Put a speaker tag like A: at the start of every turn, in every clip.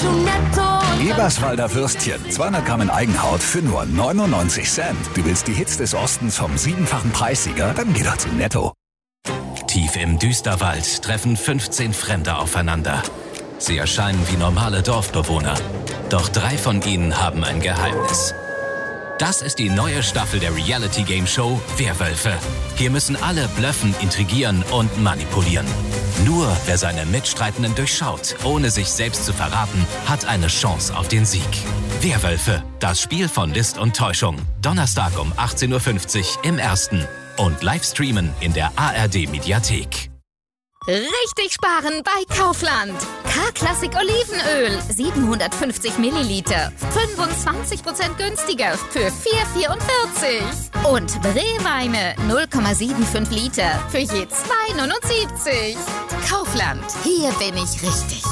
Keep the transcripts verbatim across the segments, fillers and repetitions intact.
A: zu Netto.
B: Eberswalder Würstchen, zweihundert Gramm in Eigenhaut für nur neunundneunzig Cent. Du willst die Hits des Ostens vom siebenfachen Preissieger? Dann geh doch zu Netto.
C: Tief im Düsterwald treffen fünfzehn Fremde aufeinander. Sie erscheinen wie normale Dorfbewohner. Doch drei von ihnen haben ein Geheimnis. Das ist die neue Staffel der Reality-Game-Show Werwölfe. Hier müssen alle blöffen, intrigieren und manipulieren. Nur wer seine Mitstreitenden durchschaut, ohne sich selbst zu verraten, hat eine Chance auf den Sieg. Werwölfe, das Spiel von List und Täuschung. Donnerstag um achtzehn Uhr fünfzig im Ersten. Und live streamen in der A R D-Mediathek.
D: Richtig sparen bei Kaufland. K-Klassik Olivenöl, siebenhundertfünfzig Milliliter, fünfundzwanzig Prozent günstiger für vier Komma vierundvierzig. Und Brewweine null Komma fünfundsiebzig Liter für je zwei Komma neunundsiebzig. Kaufland, hier bin ich richtig.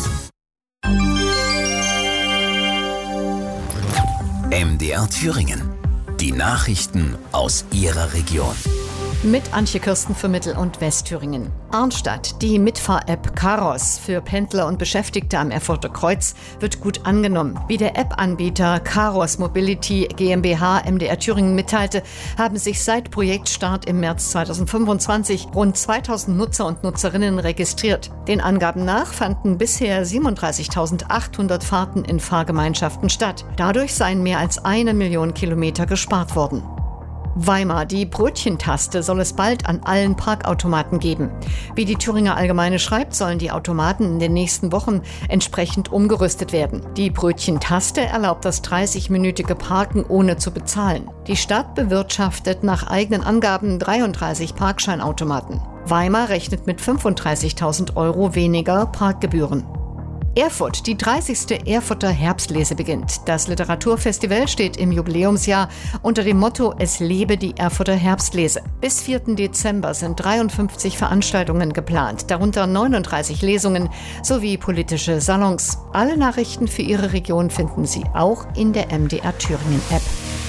E: M D R Thüringen. Die Nachrichten aus Ihrer Region.
F: Mit Antje Kirsten für Mittel- und Westthüringen. Arnstadt, die Mitfahr-App Karos für Pendler und Beschäftigte am Erfurter Kreuz wird gut angenommen. Wie der App-Anbieter Karos Mobility GmbH M D R Thüringen mitteilte, haben sich seit Projektstart im März zweitausendfünfundzwanzig rund zweitausend Nutzer und Nutzerinnen registriert. Den Angaben nach fanden bisher siebenunddreißigtausendachthundert Fahrten in Fahrgemeinschaften statt. Dadurch seien mehr als eine Million Kilometer gespart worden. Weimar, die Brötchentaste soll es bald an allen Parkautomaten geben. Wie die Thüringer Allgemeine schreibt, sollen die Automaten in den nächsten Wochen entsprechend umgerüstet werden. Die Brötchentaste erlaubt das dreißigminütige Parken ohne zu bezahlen. Die Stadt bewirtschaftet nach eigenen Angaben dreiunddreißig Parkscheinautomaten. Weimar rechnet mit fünfunddreißigtausend Euro weniger Parkgebühren. Erfurt, die dreißigste Erfurter Herbstlese beginnt. Das Literaturfestival steht im Jubiläumsjahr unter dem Motto Es lebe die Erfurter Herbstlese. Bis vierten Dezember sind dreiundfünfzig Veranstaltungen geplant, darunter neununddreißig Lesungen sowie politische Salons. Alle Nachrichten für Ihre Region finden Sie auch in der M D R Thüringen App.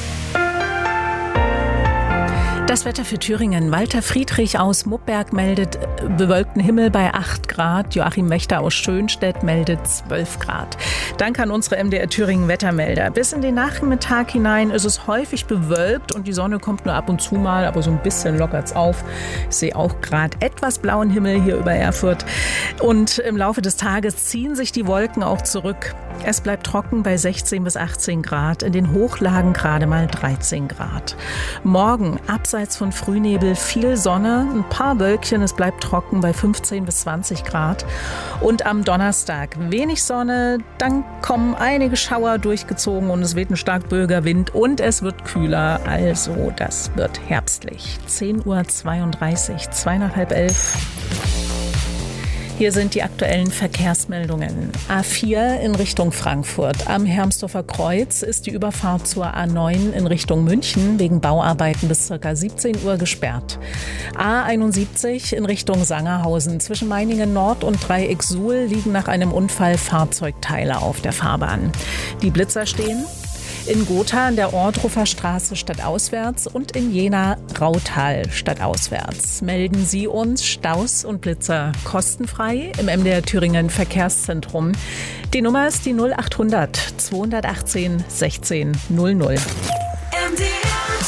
G: Das Wetter für Thüringen. Walter Friedrich aus Muppberg meldet bewölkten Himmel bei acht Grad. Joachim Wächter aus Schönstedt meldet zwölf Grad. Danke an unsere M D R Thüringen Wettermelder. Bis in den Nachmittag hinein ist es häufig bewölkt und die Sonne kommt nur ab und zu mal, aber so ein bisschen lockert's auf. Ich sehe auch gerade etwas blauen Himmel hier über Erfurt. Und im Laufe des Tages ziehen sich die Wolken auch zurück. Es bleibt trocken bei sechzehn bis achtzehn Grad, in den Hochlagen gerade mal dreizehn Grad. Morgen abseits von Frühnebel viel Sonne, ein paar Wölkchen, es bleibt trocken bei fünfzehn bis zwanzig Grad. Und am Donnerstag wenig Sonne, dann kommen einige Schauer durchgezogen und es weht ein stark böiger Wind und es wird kühler, also das wird herbstlich. zehn Uhr zweiunddreißig, zwei nach halb elf. Hier sind die aktuellen Verkehrsmeldungen. A vier in Richtung Frankfurt. Am Hermsdorfer Kreuz ist die Überfahrt zur A neun in Richtung München wegen Bauarbeiten bis ca. siebzehn Uhr gesperrt. A einundsiebzig in Richtung Sangerhausen. Zwischen Meiningen Nord und Dreieck Suhl liegen nach einem Unfall Fahrzeugteile auf der Fahrbahn. Die Blitzer stehen in Gotha an der Ohrdruffer Straße stadtauswärts und in Jena Rautal stadtauswärts. Melden Sie uns Staus und Blitzer kostenfrei im M D R Thüringen Verkehrszentrum. Die Nummer ist die null achthundert zweihundertachtzehn sechzehn null null.
A: M D R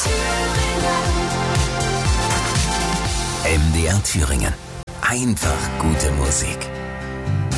A: Thüringen.
E: M D R Thüringen. Einfach gute Musik.